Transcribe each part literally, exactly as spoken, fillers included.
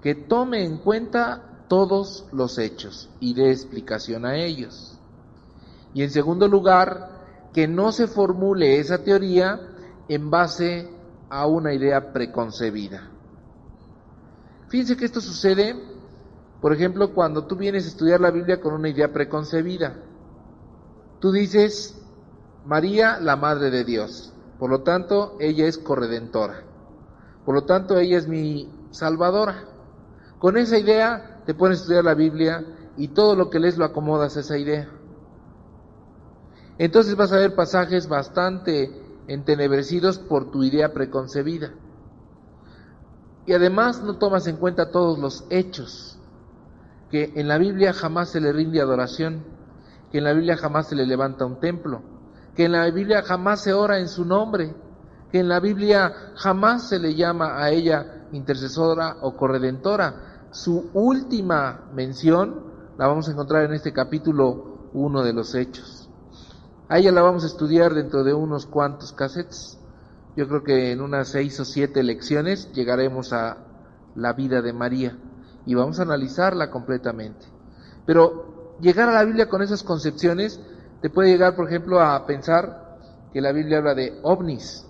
que tome en cuenta todos los hechos y dé explicación a ellos. Y en segundo lugar, que no se formule esa teoría en base a una idea preconcebida. Fíjense que esto sucede, por ejemplo, cuando tú vienes a estudiar la Biblia con una idea preconcebida. Tú dices, María, la Madre de Dios, por lo tanto, ella es corredentora, por lo tanto, ella es mi salvadora. Con esa idea te pones a estudiar la Biblia y todo lo que lees lo acomodas a esa idea. Entonces vas a ver pasajes bastante entenebrecidos por tu idea preconcebida. Y además no tomas en cuenta todos los hechos, que en la Biblia jamás se le rinde adoración, que en la Biblia jamás se le levanta un templo, que en la Biblia jamás se ora en su nombre, que en la Biblia jamás se le llama a ella intercesora o corredentora. Su última mención la vamos a encontrar en este capítulo uno de los Hechos. A ella la vamos a estudiar dentro de unos cuantos cassettes. Yo creo que en unas seis o siete lecciones llegaremos a la vida de María y vamos a analizarla completamente. Pero llegar a la Biblia con esas concepciones te puede llegar, por ejemplo, a pensar que la Biblia habla de ovnis.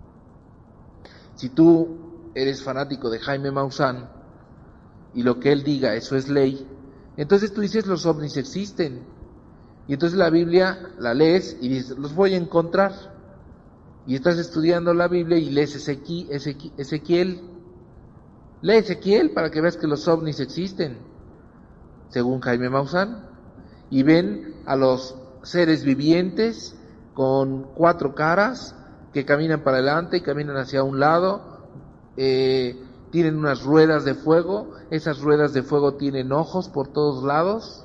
Si tú eres fanático de Jaime Maussan y lo que él diga, eso es ley, entonces tú dices los ovnis existen. Y entonces la Biblia la lees y dices, los voy a encontrar. Y estás estudiando la Biblia y lees Ezequiel, Ezequiel, Ezequiel. Lee Ezequiel para que veas que los ovnis existen, según Jaime Maussan. Y ven a los seres vivientes con cuatro caras que caminan para adelante y caminan hacia un lado. Eh, tienen unas ruedas de fuego. Esas ruedas de fuego tienen ojos por todos lados.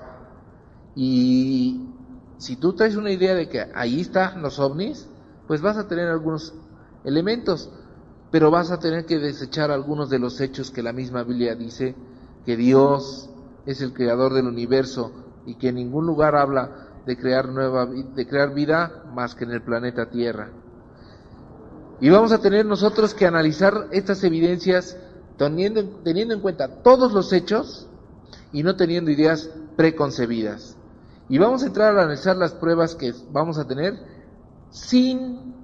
Y si tú traes una idea de que ahí están los ovnis, pues vas a tener algunos elementos, pero vas a tener que desechar algunos de los hechos que la misma Biblia dice, que Dios es el creador del universo y que en ningún lugar habla de crear nueva, de crear vida más que en el planeta Tierra. Y vamos a tener nosotros que analizar estas evidencias teniendo, teniendo en cuenta todos los hechos y no teniendo ideas preconcebidas. Y vamos a entrar a analizar las pruebas que vamos a tener sin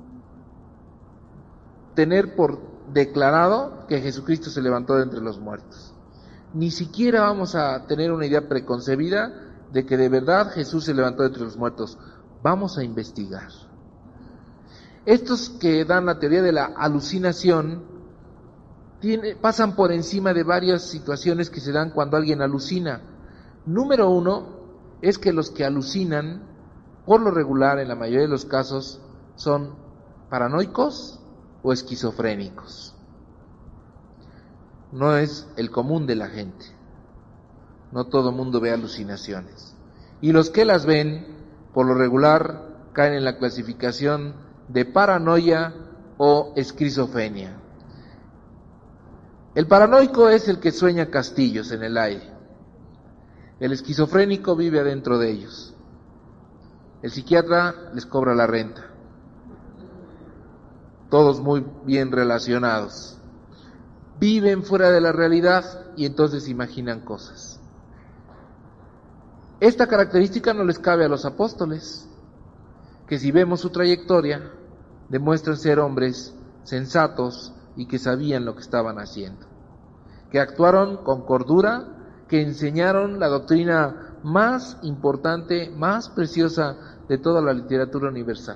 tener por declarado que Jesucristo se levantó de entre los muertos. Ni siquiera vamos a tener una idea preconcebida de que de verdad Jesús se levantó de entre los muertos. Vamos a investigar. Estos que dan la teoría de la alucinación tiene, pasan por encima de varias situaciones que se dan cuando alguien alucina. Número uno es que los que alucinan, por lo regular, en la mayoría de los casos, son paranoicos o esquizofrénicos. No es el común de la gente. No todo mundo ve alucinaciones. Y los que las ven, por lo regular, caen en la clasificación de paranoia o esquizofrenia. El paranoico es el que sueña castillos en el aire. El esquizofrénico vive adentro de ellos. El psiquiatra les cobra la renta. Todos muy bien relacionados. Viven fuera de la realidad y entonces imaginan cosas. Esta característica no les cabe a los apóstoles, que si vemos su trayectoria, demuestran ser hombres sensatos y que sabían lo que estaban haciendo, que actuaron con cordura, que enseñaron la doctrina más importante, más preciosa de toda la literatura universal.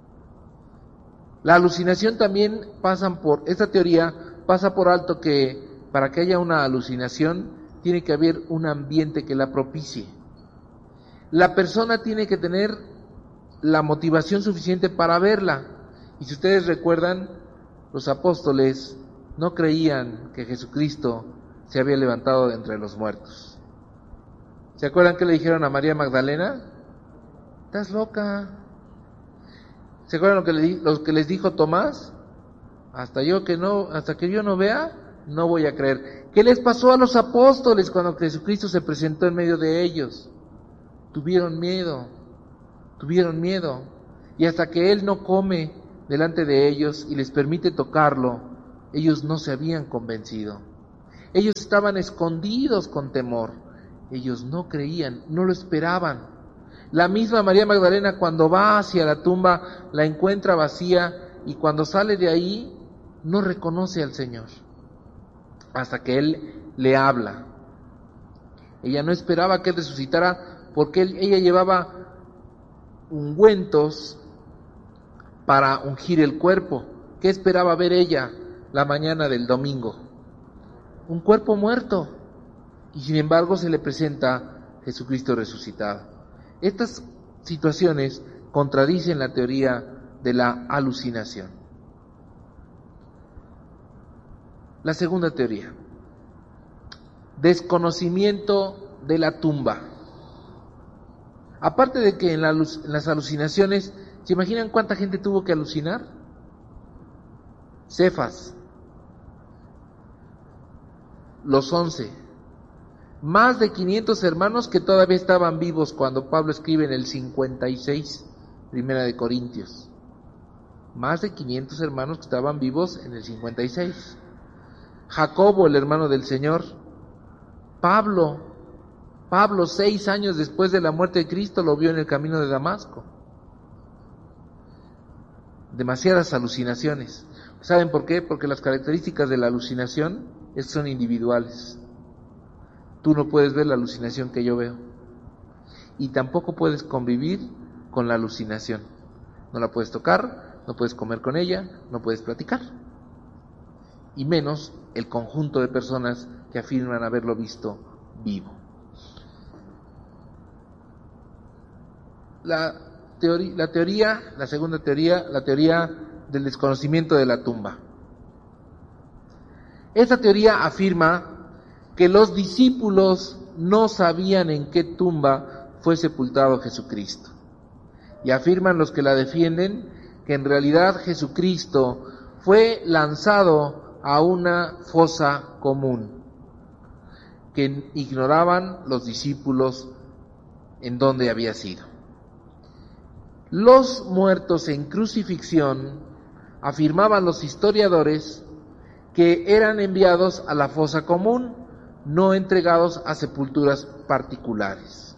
La alucinación también pasan por, esta teoría pasa por alto que para que haya una alucinación tiene que haber un ambiente que la propicie. La persona tiene que tener la motivación suficiente para verla. Y si ustedes recuerdan, los apóstoles no creían que Jesucristo se había levantado de entre los muertos. ¿Se acuerdan que le dijeron a María Magdalena? Estás loca. ¿Se acuerdan lo que, le, lo que les dijo Tomás? Hasta yo que no, hasta que yo no vea, no voy a creer. ¿Qué les pasó a los apóstoles cuando Jesucristo se presentó en medio de ellos? Tuvieron miedo, tuvieron miedo. Y hasta que Él no come delante de ellos y les permite tocarlo, ellos no se habían convencido. Ellos estaban escondidos con temor. Ellos no creían, no lo esperaban. La misma María Magdalena, cuando va hacia la tumba, la encuentra vacía, y cuando sale de ahí no reconoce al Señor hasta que Él le habla. Ella no esperaba que Él resucitara, porque él, ella llevaba ungüentos para ungir el cuerpo. ¿Qué esperaba ver ella la mañana del domingo? Un cuerpo muerto, y sin embargo se le presenta Jesucristo resucitado. Estas situaciones contradicen la teoría de la alucinación. La segunda teoría: desconocimiento de la tumba. Aparte de que en, la, en las alucinaciones, ¿se imaginan cuánta gente tuvo que alucinar? Cefas, los once, más de quinientos hermanos que todavía estaban vivos cuando Pablo escribe en el cincuenta y seis, Primera de Corintios. Más de quinientos hermanos que estaban vivos en el cincuenta y seis. Jacobo, el hermano del Señor. Pablo, Pablo seis años después de la muerte de Cristo lo vio en el camino de Damasco. Demasiadas alucinaciones. ¿Saben por qué? Porque las características de la alucinación son individuales. Tú no puedes ver la alucinación que yo veo, y tampoco puedes convivir con la alucinación. No la puedes tocar, no puedes comer con ella, no puedes platicar, y menos el conjunto de personas que afirman haberlo visto vivo. La teoría, la teoría, la segunda teoría, la teoría del desconocimiento de la tumba. Esta teoría afirma que los discípulos no sabían en qué tumba fue sepultado Jesucristo. Y afirman los que la defienden que en realidad Jesucristo fue lanzado a una fosa común, que ignoraban los discípulos en dónde había sido. Los muertos en crucifixión, afirmaban los historiadores, que eran enviados a la fosa común, no entregados a sepulturas particulares.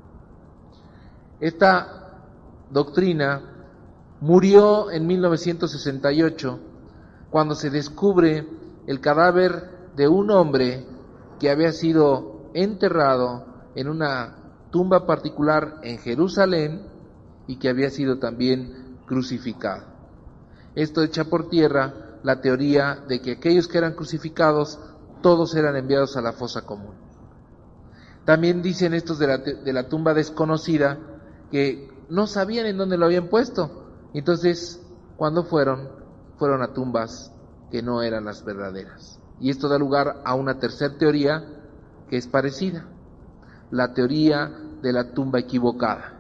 Esta doctrina murió en mil novecientos sesenta y ocho, cuando se descubre el cadáver de un hombre que había sido enterrado en una tumba particular en Jerusalén y que había sido también crucificado. Esto echa por tierra la teoría de que aquellos que eran crucificados todos eran enviados a la fosa común. También dicen estos de la, de la tumba desconocida que no sabían en dónde lo habían puesto. Entonces, cuando fueron, fueron a tumbas que no eran las verdaderas. Y esto da lugar a una tercera teoría que es parecida, la teoría de la tumba equivocada.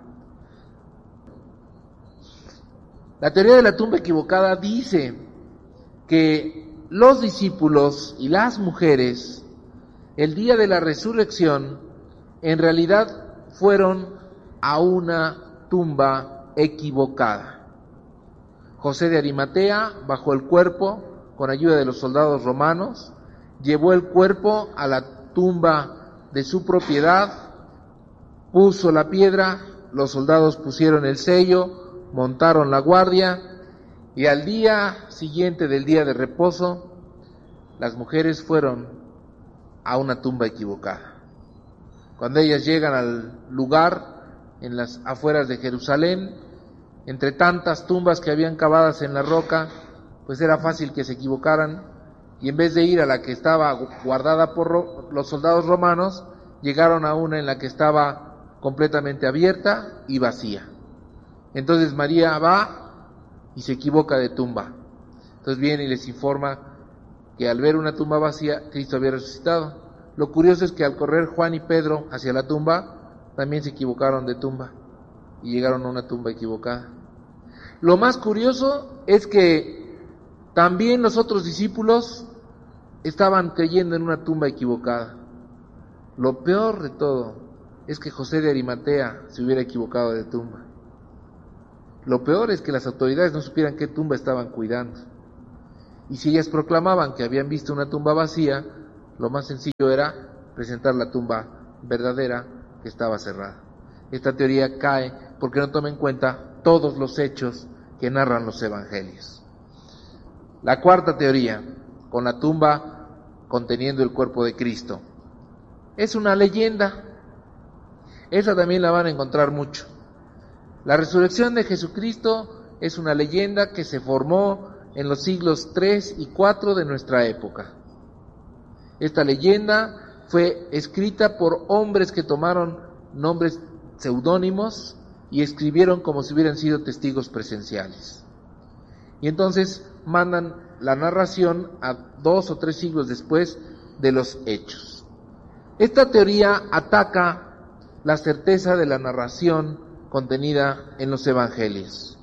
La teoría de la tumba equivocada dice que los discípulos y las mujeres, el día de la resurrección, en realidad fueron a una tumba equivocada. José de Arimatea bajó el cuerpo con ayuda de los soldados romanos, llevó el cuerpo a la tumba de su propiedad, puso la piedra, los soldados pusieron el sello, montaron la guardia, y al día siguiente del día de reposo, las mujeres fueron a una tumba equivocada. Cuando ellas llegan al lugar, en las afueras de Jerusalén, entre tantas tumbas que habían cavadas en la roca, pues era fácil que se equivocaran, y en vez de ir a la que estaba guardada por los soldados romanos, llegaron a una en la que estaba completamente abierta y vacía. Entonces María va y se equivoca de tumba. Entonces viene y les informa que al ver una tumba vacía, Cristo había resucitado. Lo curioso es que al correr Juan y Pedro hacia la tumba, también se equivocaron de tumba y llegaron a una tumba equivocada. Lo más curioso es que también los otros discípulos estaban creyendo en una tumba equivocada. Lo peor de todo es que José de Arimatea se hubiera equivocado de tumba. Lo peor es que las autoridades no supieran qué tumba estaban cuidando. Y si ellas proclamaban que habían visto una tumba vacía, lo más sencillo era presentar la tumba verdadera que estaba cerrada. Esta teoría cae porque no toma en cuenta todos los hechos que narran los evangelios. La cuarta teoría, con la tumba conteniendo el cuerpo de Cristo, es una leyenda. Esa también la van a encontrar mucho. La resurrección de Jesucristo es una leyenda que se formó en los siglos tres y cuatro de nuestra época. Esta leyenda fue escrita por hombres que tomaron nombres seudónimos y escribieron como si hubieran sido testigos presenciales. Y entonces mandan la narración a dos o tres siglos después de los hechos. Esta teoría ataca la certeza de la narración contenida en los evangelios.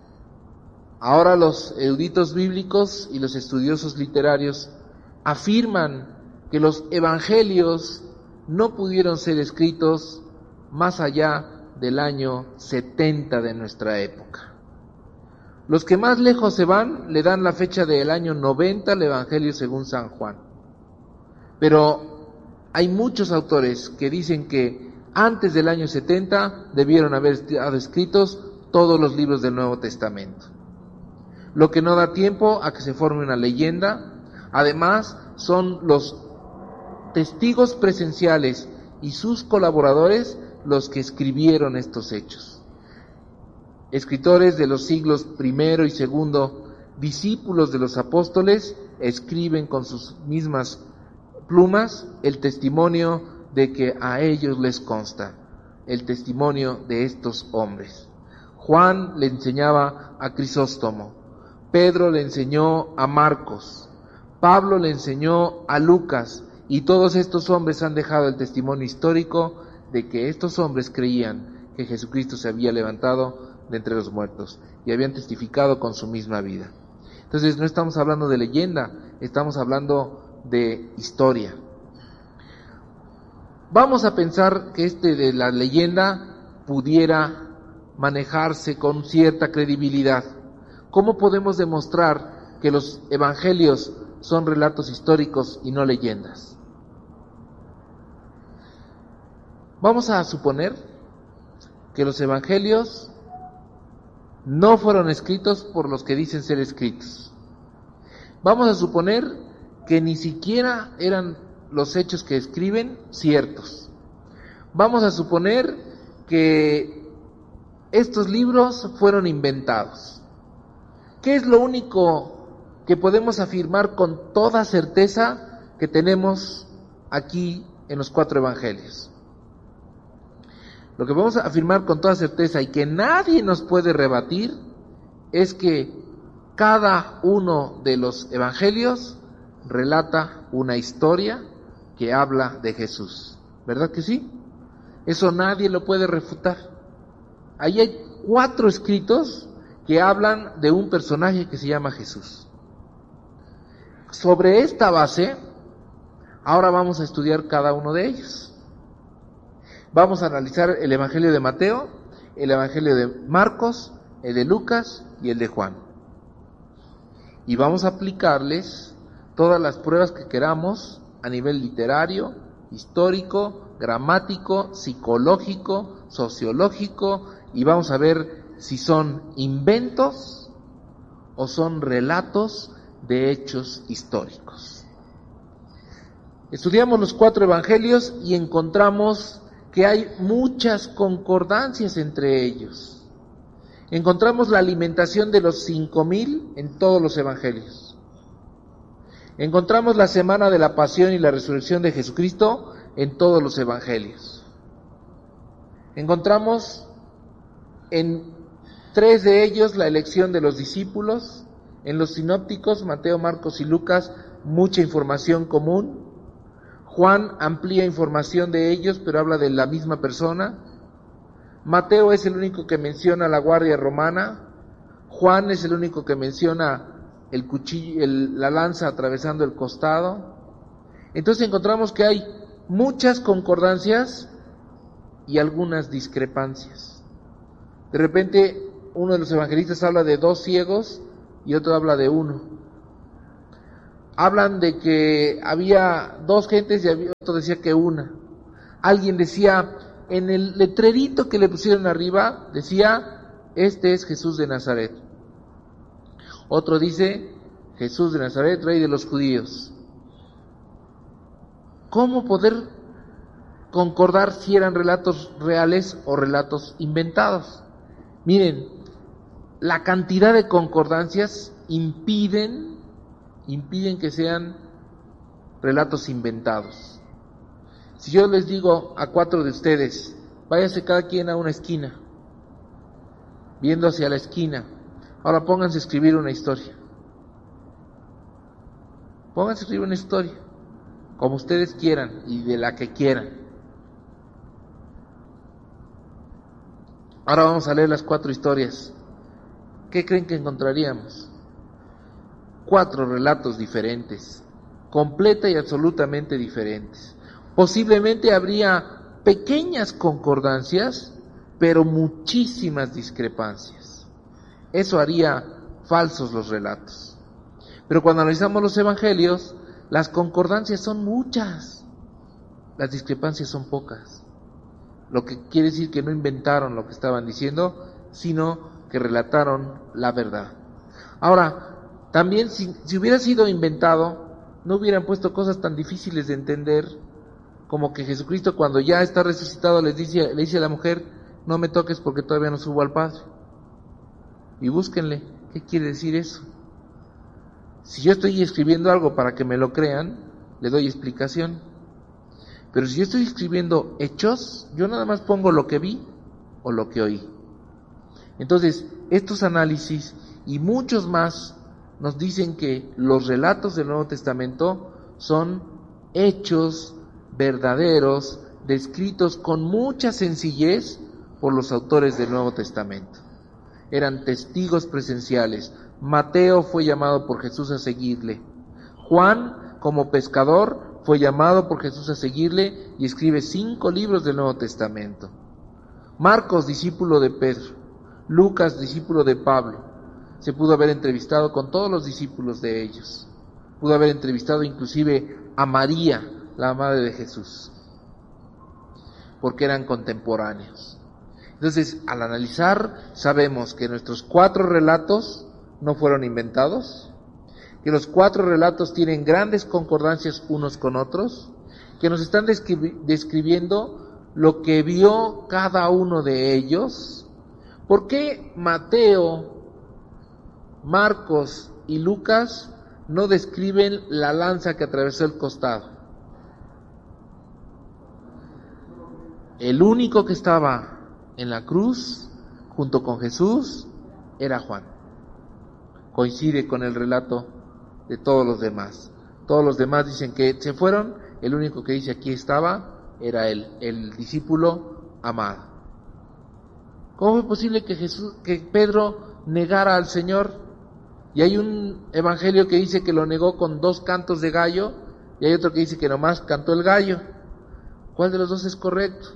Ahora los eruditos bíblicos y los estudiosos literarios afirman que los evangelios no pudieron ser escritos más allá del año setenta de nuestra época. Los que más lejos se van le dan la fecha del año noventa al Evangelio según San Juan. Pero hay muchos autores que dicen que antes del año setenta debieron haber estado escritos todos los libros del Nuevo Testamento. Lo que no da tiempo a que se forme una leyenda. Además, son los testigos presenciales y sus colaboradores los que escribieron estos hechos. Escritores de los siglos primero y segundo, discípulos de los apóstoles, escriben con sus mismas plumas el testimonio de que a ellos les consta, el testimonio de estos hombres. Juan le enseñaba a Crisóstomo, Pedro le enseñó a Marcos, Pablo le enseñó a Lucas, y todos estos hombres han dejado el testimonio histórico de que estos hombres creían que Jesucristo se había levantado de entre los muertos y habían testificado con su misma vida. Entonces no estamos hablando de leyenda, estamos hablando de historia. Vamos a pensar que este de la leyenda pudiera manejarse con cierta credibilidad. ¿Cómo podemos demostrar que los evangelios son relatos históricos y no leyendas? Vamos a suponer que los evangelios no fueron escritos por los que dicen ser escritos. Vamos a suponer que ni siquiera eran los hechos que escriben ciertos. Vamos a suponer que estos libros fueron inventados. ¿Qué es lo único que podemos afirmar con toda certeza que tenemos aquí en los cuatro evangelios? Lo que vamos a afirmar con toda certeza y que nadie nos puede rebatir es que cada uno de los evangelios relata una historia que habla de Jesús. ¿Verdad que sí? Eso nadie lo puede refutar. Ahí hay cuatro escritos que hablan de un personaje que se llama Jesús. Sobre esta base, ahora vamos a estudiar cada uno de ellos. Vamos a analizar el Evangelio de Mateo, el Evangelio de Marcos, el de Lucas y el de Juan. Y vamos a aplicarles todas las pruebas que queramos a nivel literario, histórico, gramático, psicológico, sociológico, y vamos a ver si son inventos o son relatos de hechos históricos. Estudiamos los cuatro evangelios y encontramos que hay muchas concordancias entre ellos. Encontramos la alimentación de los cinco mil en todos los evangelios. Encontramos la semana de la pasión y la resurrección de Jesucristo en todos los evangelios. Encontramos en tres de ellos la elección de los discípulos. En los sinópticos, Mateo, Marcos y Lucas, mucha información común. Juan amplía información de ellos, pero habla de la misma persona. Mateo es el único que menciona la guardia romana. Juan es el único que menciona el cuchillo, el, la lanza atravesando el costado. Entonces encontramos que hay muchas concordancias y algunas discrepancias. De repente, uno de los evangelistas habla de dos ciegos y otro habla de uno. hablan de que había dos gentes y había, otro decía que una. Alguien decía, en el letrerito que le pusieron arriba, decía, este es Jesús de Nazaret. Otro dice, Jesús de Nazaret, rey de los judíos. ¿Cómo poder concordar si eran relatos reales o relatos inventados? Miren, la cantidad de concordancias impiden, impiden que sean relatos inventados. Si yo les digo a cuatro de ustedes, váyase cada quien a una esquina, viendo hacia la esquina, ahora pónganse a escribir una historia. Pónganse a escribir una historia, como ustedes quieran y de la que quieran. Ahora vamos a leer las cuatro historias. ¿Qué creen que encontraríamos? Cuatro relatos diferentes, completa y absolutamente diferentes. Posiblemente habría pequeñas concordancias, pero muchísimas discrepancias. Eso haría falsos los relatos. Pero cuando analizamos los evangelios, las concordancias son muchas, las discrepancias son pocas. Lo que quiere decir que no inventaron lo que estaban diciendo, sino que relataron la verdad. Ahora, también si, si hubiera sido inventado, no hubieran puesto cosas tan difíciles de entender, como que Jesucristo cuando ya está resucitado les dice, le dice a la mujer, no me toques porque todavía no subo al Padre. Y búsquenle, ¿qué quiere decir eso? Si yo estoy escribiendo algo para que me lo crean, le doy explicación. Pero si yo estoy escribiendo hechos, yo nada más pongo lo que vi o lo que oí. Entonces, estos análisis y muchos más nos dicen que los relatos del Nuevo Testamento son hechos verdaderos, descritos con mucha sencillez por los autores del Nuevo Testamento. Eran testigos presenciales. Mateo fue llamado por Jesús a seguirle. Juan, como pescador, fue llamado por Jesús a seguirle y escribe cinco libros del Nuevo Testamento. Marcos, discípulo de Pedro. Lucas, discípulo de Pablo. Se pudo haber entrevistado con todos los discípulos de ellos. Pudo haber entrevistado inclusive a María, la madre de Jesús, porque eran contemporáneos. Entonces, al analizar, sabemos que nuestros cuatro relatos no fueron inventados, que los cuatro relatos tienen grandes concordancias unos con otros, que nos están descri- describiendo lo que vio cada uno de ellos. ¿Por qué Mateo, Marcos y Lucas no describen la lanza que atravesó el costado? El único que estaba en la cruz junto con Jesús era Juan. Coincide con el relato de todos los demás. Todos los demás dicen que se fueron, el único que dice aquí estaba era él, el discípulo amado. ¿Cómo fue posible que Jesús, que Pedro negara al Señor? Y hay un evangelio que dice que lo negó con dos cantos de gallo, y hay otro que dice que nomás cantó el gallo. ¿Cuál de los dos es correcto?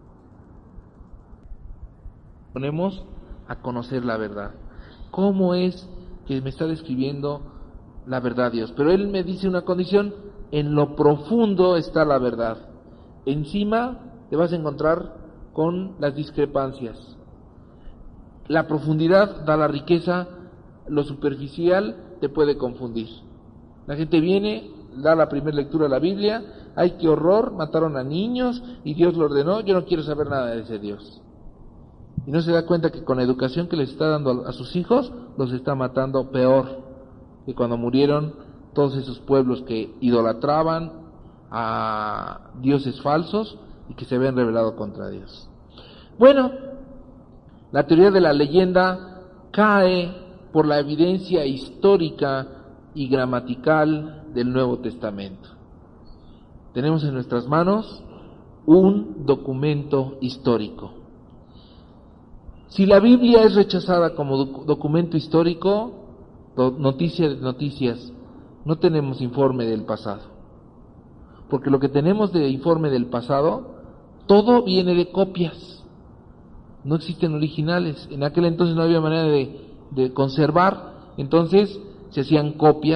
Ponemos a conocer la verdad. ¿Cómo es que me está describiendo la verdad Dios? Pero Él me dice una condición: en lo profundo está la verdad. Encima te vas a encontrar con las discrepancias. La profundidad da la riqueza, lo superficial te puede confundir. La gente viene, da la primera lectura de la Biblia, ¡ay, qué horror! Mataron a niños y Dios lo ordenó, yo no quiero saber nada de ese Dios. Y no se da cuenta que con la educación que les está dando a sus hijos, los está matando peor que cuando murieron todos esos pueblos que idolatraban a dioses falsos y que se habían rebelado contra Dios. Bueno, la teoría de la leyenda cae por la evidencia histórica y gramatical del Nuevo Testamento. Tenemos en nuestras manos un documento histórico. Si la Biblia es rechazada como doc- documento histórico, do- noticia de noticias, no tenemos informe del pasado. Porque lo que tenemos de informe del pasado, todo viene de copias. No existen originales. En aquel entonces no había manera de, de conservar, entonces se hacían copias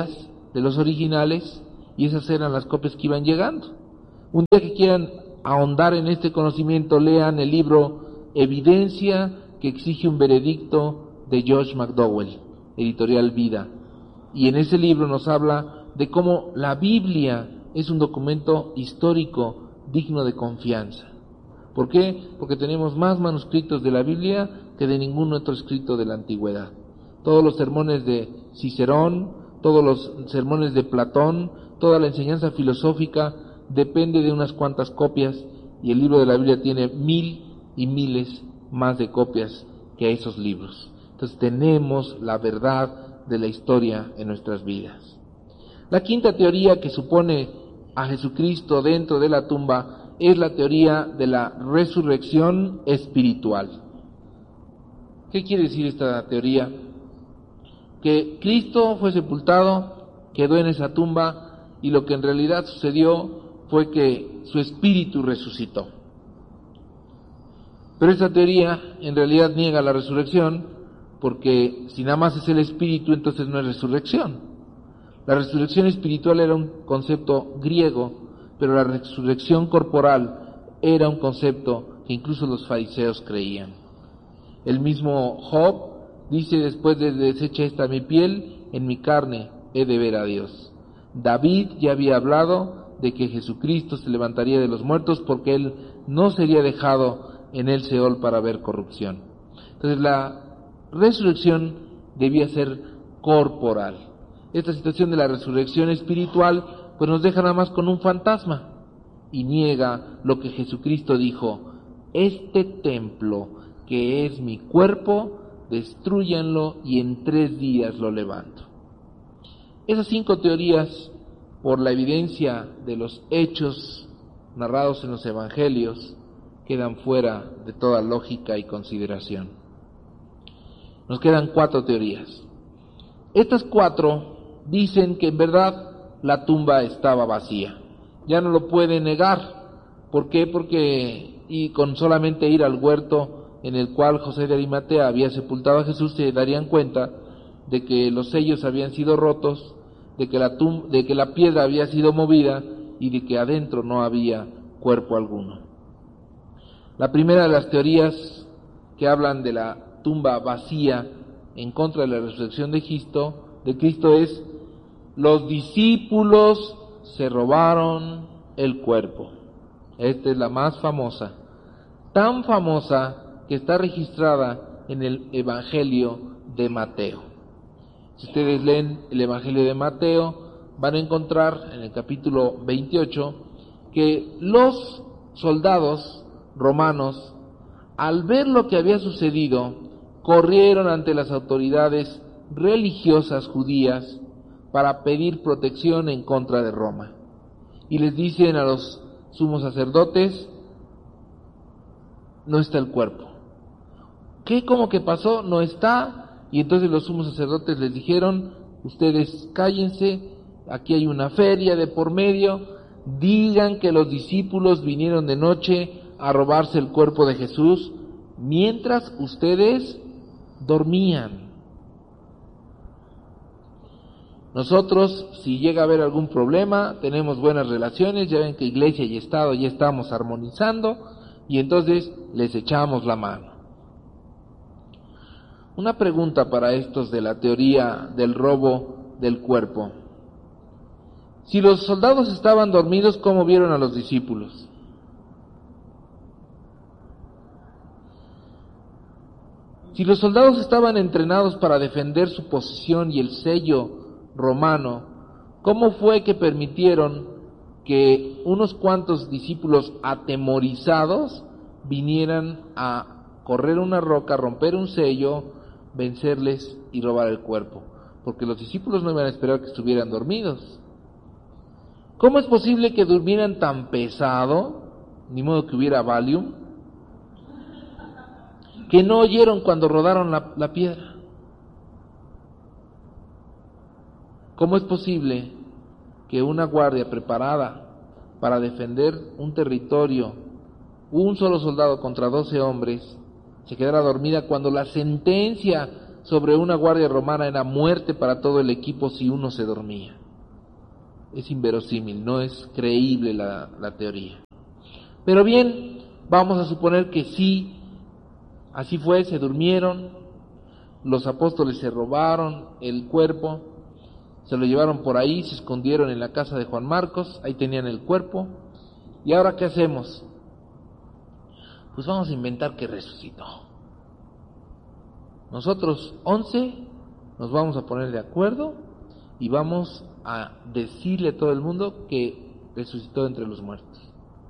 de los originales, y esas eran las copias que iban llegando. Un día que quieran ahondar en este conocimiento, lean el libro Evidencia que exige un veredicto de Josh McDowell, editorial Vida. Y en ese libro nos habla de cómo la Biblia es un documento histórico digno de confianza. ¿Por qué? Porque tenemos más manuscritos de la Biblia que de ningún otro escrito de la antigüedad. Todos los sermones de Cicerón, todos los sermones de Platón, toda la enseñanza filosófica depende de unas cuantas copias, y el libro de la Biblia tiene mil y miles más de copias que esos libros. Entonces tenemos la verdad de la historia en nuestras vidas. La quinta teoría que supone a Jesucristo dentro de la tumba es la teoría de la resurrección espiritual. ¿Qué quiere decir esta teoría? Que Cristo fue sepultado, quedó en esa tumba, y lo que en realidad sucedió fue que su espíritu resucitó. Pero esta teoría en realidad niega la resurrección, porque si nada más es el espíritu, entonces no es resurrección. La resurrección espiritual era un concepto griego, pero la resurrección corporal era un concepto que incluso los fariseos creían. El mismo Job dice: después de deshecha esta mi piel, en mi carne he de ver a Dios. David ya había hablado de que Jesucristo se levantaría de los muertos, porque él no sería dejado en el Seol para ver corrupción. Entonces la resurrección debía ser corporal. Esta situación de la resurrección espiritual pues nos deja nada más con un fantasma, y niega lo que Jesucristo dijo: este templo que es mi cuerpo, destrúyanlo y en tres días lo levanto. Esas cinco teorías, por la evidencia de los hechos narrados en los evangelios, quedan fuera de toda lógica y consideración. Nos quedan cuatro teorías. Estas cuatro dicen que en verdad la tumba estaba vacía. Ya no lo pueden negar. ¿Por qué? Porque y con solamente ir al huerto en el cual José de Arimatea había sepultado a Jesús, se darían cuenta de que los sellos habían sido rotos, de que la tum- de que la piedra había sido movida y de que adentro no había cuerpo alguno. La primera de las teorías que hablan de la tumba vacía en contra de la resurrección de Cristo, de Cristo es: los discípulos se robaron el cuerpo. Esta es la más famosa, tan famosa que está registrada en el Evangelio de Mateo. Si ustedes leen el Evangelio de Mateo, van a encontrar en el capítulo veintiocho que los soldados romanos, al ver lo que había sucedido, corrieron ante las autoridades religiosas judías para pedir protección en contra de Roma. Y les dicen a los sumos sacerdotes: no está el cuerpo. ¿Qué? ¿Cómo que pasó? No está. Y entonces los sumos sacerdotes les dijeron: ustedes cállense, aquí hay una feria de por medio, digan que los discípulos vinieron de noche a robarse el cuerpo de Jesús mientras ustedes dormían. Nosotros, si llega a haber algún problema, tenemos buenas relaciones, ya ven que Iglesia y Estado ya estamos armonizando, y entonces les echamos la mano. Una pregunta para estos de la teoría del robo del cuerpo. Si los soldados estaban dormidos, ¿cómo vieron a los discípulos? Si los soldados estaban entrenados para defender su posición y el sello romano, ¿cómo fue que permitieron que unos cuantos discípulos atemorizados vinieran a correr una roca, romper un sello, vencerles y robar el cuerpo? Porque los discípulos no iban a esperar que estuvieran dormidos. ¿Cómo es posible que durmieran tan pesado, ni modo que hubiera Valium, que no oyeron cuando rodaron la, la piedra? ¿Cómo es posible que una guardia preparada para defender un territorio, un solo soldado contra doce hombres, se quedara dormida cuando la sentencia sobre una guardia romana era muerte para todo el equipo si uno se dormía? es inverosímil, no es creíble la, la teoría. Pero bien, vamos a suponer que sí, así fue, se durmieron, los apóstoles se robaron el cuerpo, se lo llevaron por ahí, se escondieron en la casa de Juan Marcos, ahí tenían el cuerpo. ¿Y ahora qué hacemos? Pues vamos a inventar que resucitó. Nosotros, once, nos vamos a poner de acuerdo y vamos a decirle a todo el mundo que resucitó entre los muertos.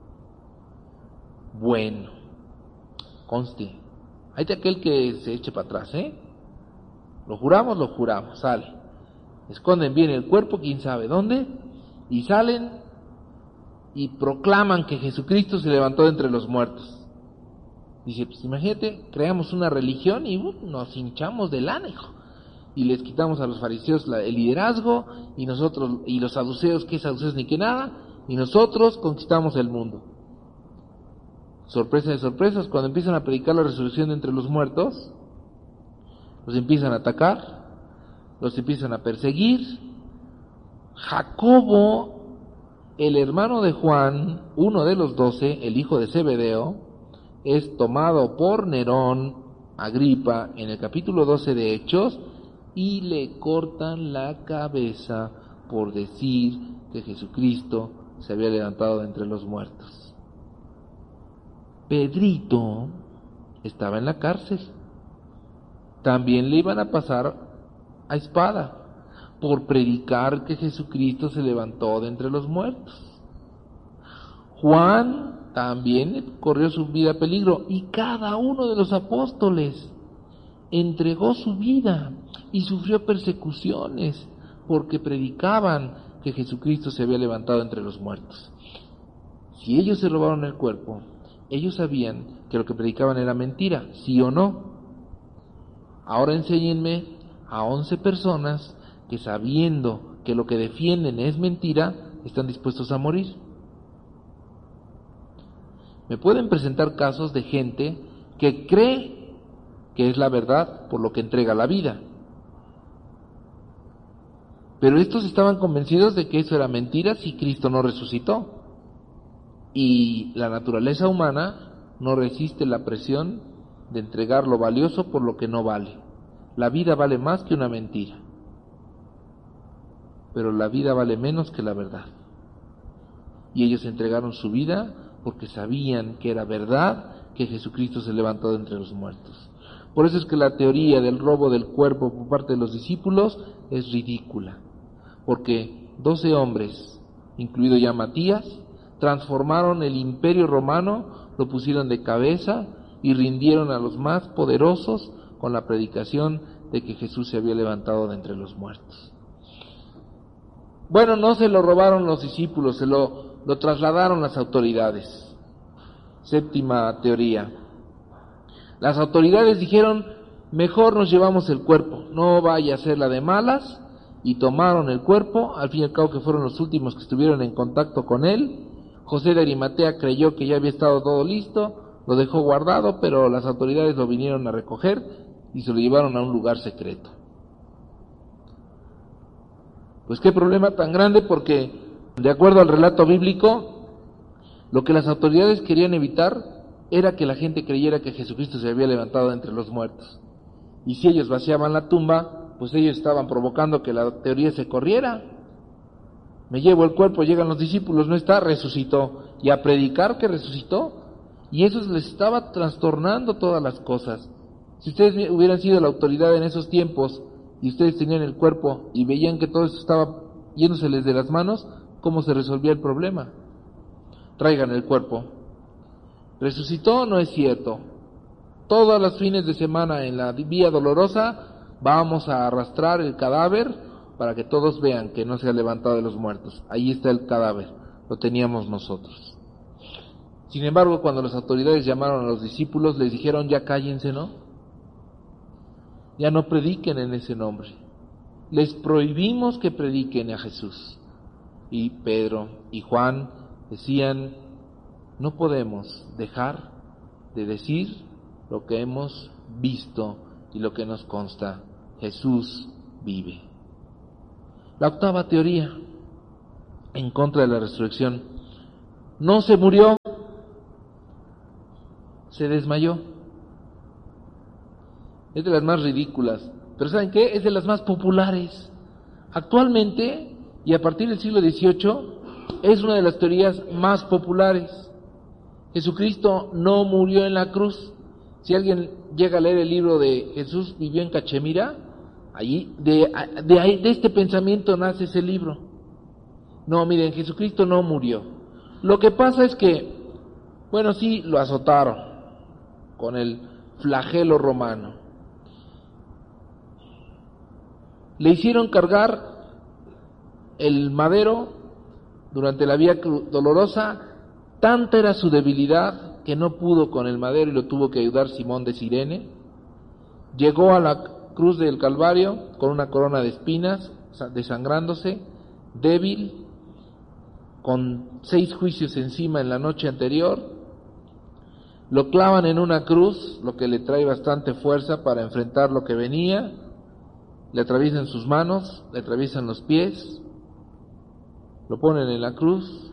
Bueno, conste, hay de aquel que se eche para atrás, ¿eh? Lo juramos, lo juramos, sale. Esconden bien el cuerpo, quién sabe dónde, y salen y proclaman que Jesucristo se levantó de entre los muertos. Dice, pues imagínate, creamos una religión y uh, nos hinchamos de lana, hijo. Y les quitamos a los fariseos la, el liderazgo, y nosotros, y los saduceos, que saduceos ni que nada, y nosotros conquistamos el mundo. Sorpresa de sorpresas, cuando empiezan a predicar la resurrección de entre los muertos, los empiezan a atacar, los empiezan a perseguir. Jacobo, el hermano de Juan, uno de los doce, el hijo de Zebedeo, es tomado por Nerón, Agripa, en el capítulo doce de Hechos, y le cortan la cabeza por decir que Jesucristo se había levantado de entre los muertos. Pedrito estaba en la cárcel. También le iban a pasar a espada por predicar que Jesucristo se levantó de entre los muertos. Juan también corrió su vida a peligro, y cada uno de los apóstoles entregó su vida y sufrió persecuciones porque predicaban que Jesucristo se había levantado entre los muertos. Si ellos se robaron el cuerpo, ellos sabían que lo que predicaban era mentira, ¿sí o no? Ahora enséñenme a once personas que, sabiendo que lo que defienden es mentira, están dispuestos a morir. Me pueden presentar casos de gente que cree que es la verdad por lo que entrega la vida, pero estos estaban convencidos de que eso era mentira si Cristo no resucitó, y la naturaleza humana no resiste la presión de entregar lo valioso por lo que no vale. La vida vale más que una mentira, pero la vida vale menos que la verdad. Y ellos entregaron su vida porque sabían que era verdad que Jesucristo se levantó de entre los muertos. Por eso es que la teoría del robo del cuerpo por parte de los discípulos es ridícula, porque doce hombres, incluido ya Matías, transformaron el imperio romano, lo pusieron de cabeza y rindieron a los más poderosos con la predicación de que Jesús se había levantado de entre los muertos. Bueno, no se lo robaron los discípulos, se lo, lo trasladaron las autoridades. Séptima teoría. Las autoridades dijeron, mejor nos llevamos el cuerpo, no vaya a ser la de malas, y tomaron el cuerpo, al fin y al cabo que fueron los últimos que estuvieron en contacto con él. José de Arimatea creyó que ya había estado todo listo, lo dejó guardado, pero las autoridades lo vinieron a recoger y se lo llevaron a un lugar secreto. Pues qué problema tan grande, porque de acuerdo al relato bíblico, lo que las autoridades querían evitar era que la gente creyera que Jesucristo se había levantado de entre los muertos. Y si ellos vaciaban la tumba, pues ellos estaban provocando que la teoría se corriera. Me llevo el cuerpo, llegan los discípulos, no está, resucitó. Y a predicar que resucitó. Y eso les estaba trastornando todas las cosas. Si ustedes hubieran sido la autoridad en esos tiempos y ustedes tenían el cuerpo y veían que todo eso estaba yéndoseles de las manos, ¿cómo se resolvía el problema? Traigan el cuerpo. ¿Resucitó? No es cierto. Todos los fines de semana en la Vía Dolorosa vamos a arrastrar el cadáver para que todos vean que no se ha levantado de los muertos. Ahí está el cadáver, lo teníamos nosotros. Sin embargo, cuando las autoridades llamaron a los discípulos, les dijeron, ya cállense, ¿no? Ya no prediquen en ese nombre. Les prohibimos que prediquen a Jesús. Y Pedro y Juan decían, no podemos dejar de decir lo que hemos visto y lo que nos consta. Jesús vive. La octava teoría. en contra de la resurrección. No se murió, se desmayó. Es de las más ridículas, pero ¿saben qué? Es de las más populares. Actualmente, y a partir del siglo dieciocho, es una de las teorías más populares. Jesucristo no murió en la cruz. Si alguien llega a leer el libro de Jesús vivió en Cachemira, allí de, de, ahí, de este pensamiento nace ese libro. No, miren, Jesucristo no murió. Lo que pasa es que, bueno, sí, lo azotaron con el flagelo romano. Le hicieron cargar el madero durante la vía dolorosa. Tanta era su debilidad que no pudo con el madero y lo tuvo que ayudar Simón de Cirene. Llegó a la cruz del Calvario con una corona de espinas, desangrándose, débil, con seis juicios encima en la noche anterior. Lo clavan en una cruz, lo que le trae bastante fuerza para enfrentar lo que venía. Le atraviesan sus manos, le atraviesan los pies, lo ponen en la cruz,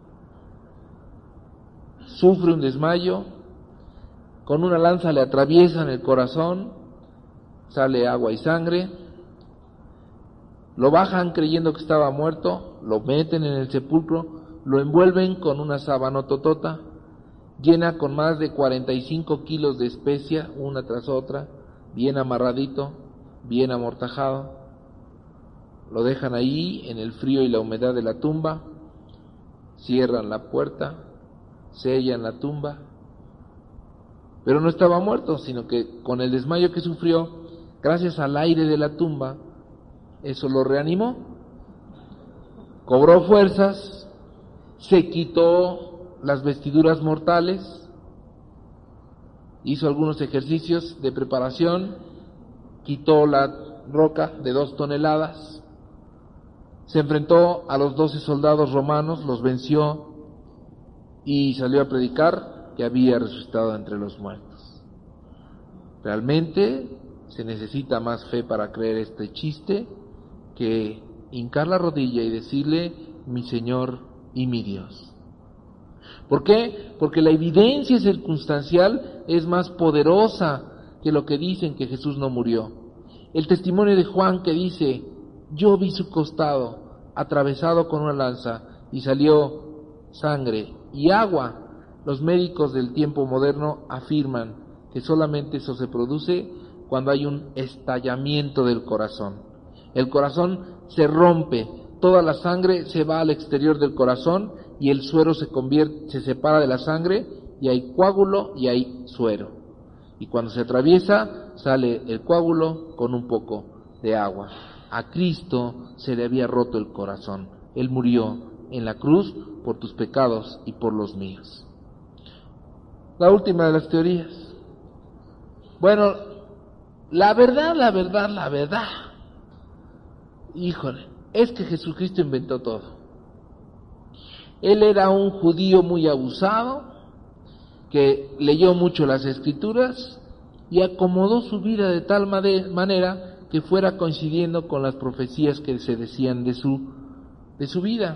sufre un desmayo, con una lanza le atraviesan el corazón, sale agua y sangre, lo bajan creyendo que estaba muerto, lo meten en el sepulcro, lo envuelven con una sábana totota, llena con más de cuarenta y cinco kilos de especia, una tras otra, bien amarradito, bien amortajado, lo dejan ahí en el frío y la humedad de la tumba, cierran la puerta, sellan la tumba, pero no estaba muerto, sino que con el desmayo que sufrió, gracias al aire de la tumba, eso lo reanimó, cobró fuerzas, se quitó las vestiduras mortales, hizo algunos ejercicios de preparación, quitó la roca de dos toneladas, se enfrentó a los doce soldados romanos, los venció y salió a predicar que había resucitado entre los muertos. Realmente se necesita más fe para creer este chiste que hincar la rodilla y decirle mi Señor y mi Dios. ¿Por qué? Porque la evidencia circunstancial es más poderosa que lo que dicen que Jesús no murió. El testimonio de Juan que dice, yo vi su costado atravesado con una lanza y salió sangre y agua. Los médicos del tiempo moderno afirman que solamente eso se produce cuando hay un estallamiento del corazón. El corazón se rompe, toda la sangre se va al exterior del corazón y el suero se convierte, se separa de la sangre y hay coágulo y hay suero. Y cuando se atraviesa, sale el coágulo con un poco de agua. A Cristo se le había roto el corazón. Él murió en la cruz por tus pecados y por los míos. La última de las teorías. Bueno, la verdad, la verdad, la verdad, híjole, es que Jesucristo inventó todo. Él era un judío muy abusado, que leyó mucho las Escrituras y acomodó su vida de tal manera que fuera coincidiendo con las profecías que se decían de su, de su vida.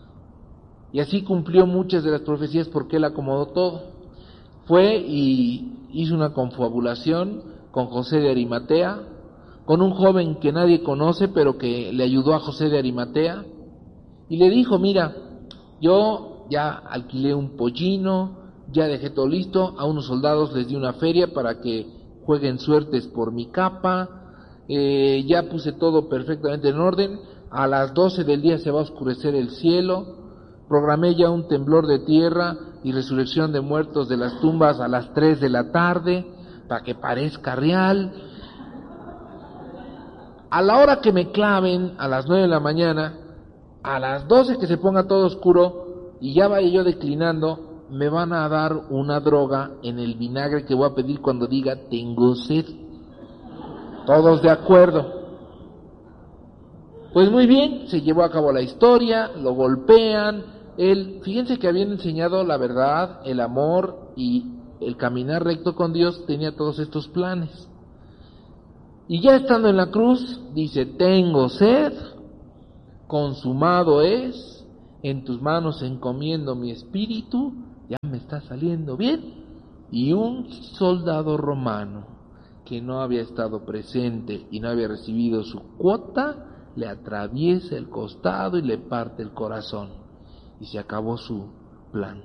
Y así cumplió muchas de las profecías porque él acomodó todo. Fue y hizo una confabulación con José de Arimatea, con un joven que nadie conoce, pero que le ayudó a José de Arimatea, y le dijo, mira, yo ya alquilé un pollino, ya dejé todo listo, a unos soldados les di una feria para que jueguen suertes por mi capa, eh, ya puse todo perfectamente en orden, a las doce del día se va a oscurecer el cielo, programé ya un temblor de tierra y resurrección de muertos de las tumbas a las tres de la tarde, para que parezca real. A la hora que me claven, a las nueve de la mañana, a las doce que se ponga todo oscuro y ya vaya yo declinando, me van a dar una droga en el vinagre que voy a pedir cuando diga tengo sed. Todos de acuerdo. Pues muy bien, se llevó a cabo la historia, lo golpean, él, fíjense que habían enseñado la verdad, el amor y el caminar recto con Dios, tenía todos estos planes. Y ya estando en la cruz, dice, tengo sed, consumado es, en tus manos encomiendo mi espíritu, ya me está saliendo bien. Y un soldado romano que no había estado presente y no había recibido su cuota, le atraviesa el costado y le parte el corazón. Y se acabó su plan.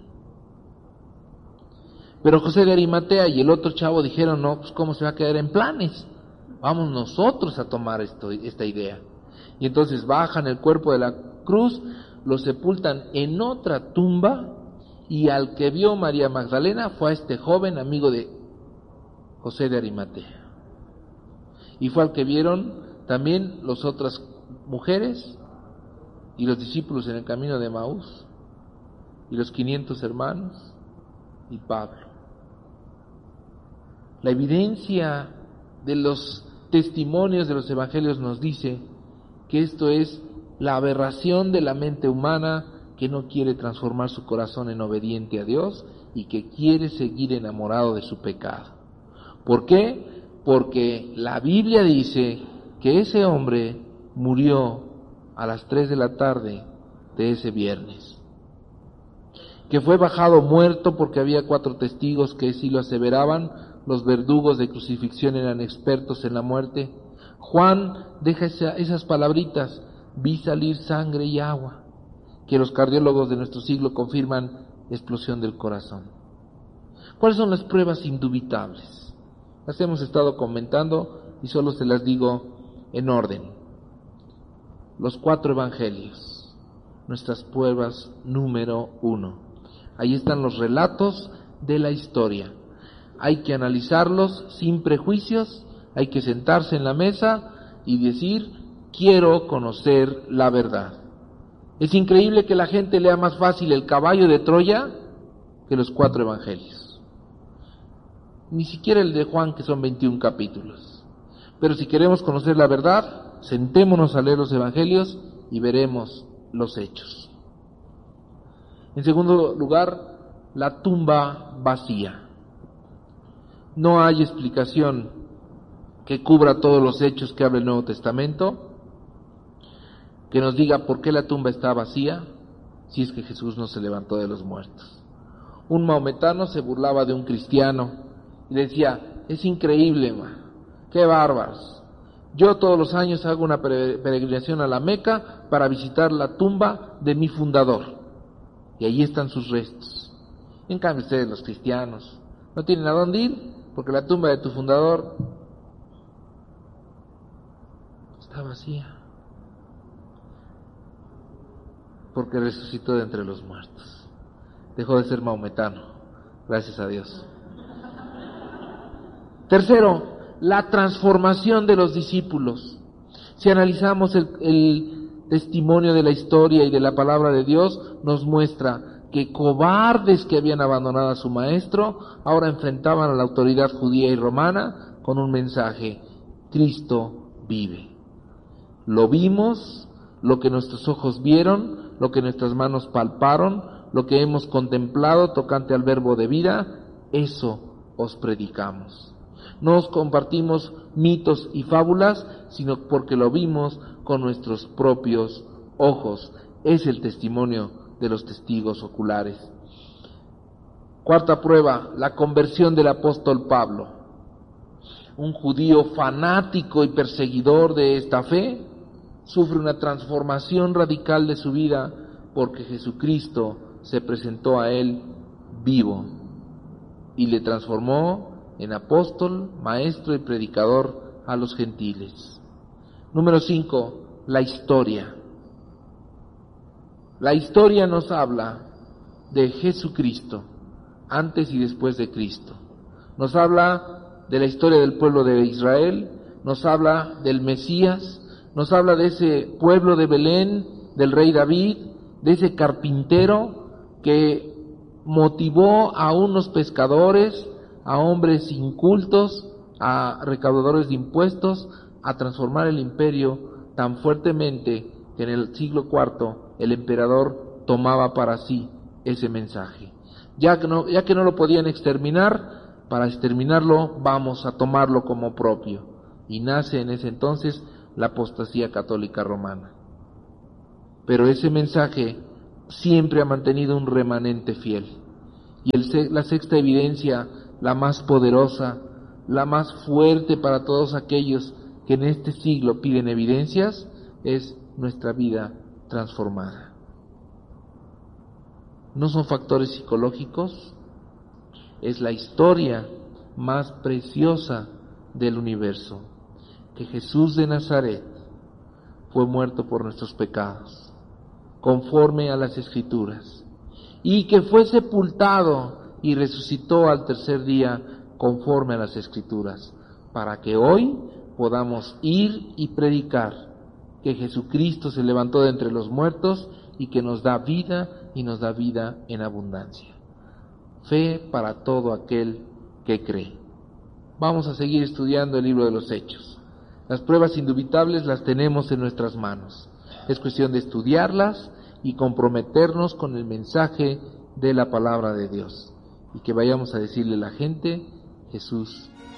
Pero José de Arimatea y el otro chavo dijeron, no, pues cómo se va a quedar en planes, vamos nosotros a tomar esto, esta idea. Y entonces bajan el cuerpo de la cruz, lo sepultan en otra tumba, y al que vio María Magdalena fue a este joven amigo de José de Arimatea. Y fue al que vieron también las otras mujeres y los discípulos en el camino de Emaús, y los quinientos hermanos, y Pablo. La evidencia de los testimonios de los evangelios nos dice que esto es la aberración de la mente humana que no quiere transformar su corazón en obediente a Dios y que quiere seguir enamorado de su pecado. ¿Por qué? Porque la Biblia dice que ese hombre murió a las tres de la tarde de ese viernes, que fue bajado muerto porque había cuatro testigos que sí lo aseveraban. Los verdugos de crucifixión eran expertos en la muerte. Juan deja esa, esas palabritas, vi salir sangre y agua, que los cardiólogos de nuestro siglo confirman explosión del corazón. ¿Cuáles son las pruebas indubitables? Las hemos estado comentando y solo se las digo en orden. Los cuatro evangelios, nuestras pruebas número uno. Ahí están los relatos de la historia. Hay que analizarlos sin prejuicios, hay que sentarse en la mesa y decir, quiero conocer la verdad. Es increíble que la gente lea más fácil el caballo de Troya que los cuatro evangelios. Ni siquiera el de Juan, que son veintiún capítulos. Pero si queremos conocer la verdad, sentémonos a leer los evangelios y veremos los hechos. En segundo lugar, la tumba vacía. No hay explicación que cubra todos los hechos que habla el Nuevo Testamento, que nos diga por qué la tumba está vacía, si es que Jesús no se levantó de los muertos. Un maometano se burlaba de un cristiano y decía, es increíble, man, qué bárbaros. Yo todos los años hago una peregrinación a la Meca para visitar la tumba de mi fundador, y allí están sus restos. En cambio ustedes, los cristianos, no tienen a dónde ir, porque la tumba de tu fundador está vacía, porque resucitó de entre los muertos. Dejó de ser maometano, gracias a Dios. Tercero, la transformación de los discípulos. Si analizamos el, el testimonio de la historia y de la palabra de Dios, nos muestra que cobardes que habían abandonado a su maestro, ahora enfrentaban a la autoridad judía y romana con un mensaje: Cristo vive. Lo vimos, lo que nuestros ojos vieron, lo que nuestras manos palparon, lo que hemos contemplado tocante al verbo de vida, eso os predicamos. No os compartimos mitos y fábulas, sino porque lo vimos con nuestros propios ojos. Es el testimonio de los testigos oculares. Cuarta prueba, la conversión del apóstol Pablo. Un judío fanático y perseguidor de esta fe sufre una transformación radical de su vida porque Jesucristo se presentó a él vivo y le transformó en apóstol, maestro y predicador a los gentiles. Número cinco, la historia. La historia nos habla de Jesucristo, antes y después de Cristo. Nos habla de la historia del pueblo de Israel, nos habla del Mesías, nos habla de ese pueblo de Belén, del rey David, de ese carpintero que motivó a unos pescadores, a hombres incultos, a recaudadores de impuestos, a transformar el imperio tan fuertemente que en el siglo cuarto el emperador tomaba para sí ese mensaje. Ya que no, ya que no lo podían exterminar, para exterminarlo vamos a tomarlo como propio. Y nace en ese entonces la apostasía católica romana. Pero ese mensaje siempre ha mantenido un remanente fiel. Y el, la sexta evidencia, la más poderosa, la más fuerte para todos aquellos que en este siglo piden evidencias, es nuestra vida transformada. No son factores psicológicos, es la historia más preciosa del universo, que Jesús de Nazaret fue muerto por nuestros pecados, conforme a las Escrituras, y que fue sepultado y resucitó al tercer día, conforme a las Escrituras, para que hoy podamos ir y predicar que Jesucristo se levantó de entre los muertos y que nos da vida y nos da vida en abundancia. Fe para todo aquel que cree. Vamos a seguir estudiando el libro de los Hechos. Las pruebas indubitables las tenemos en nuestras manos. Es cuestión de estudiarlas y comprometernos con el mensaje de la palabra de Dios. Y que vayamos a decirle a la gente: Jesús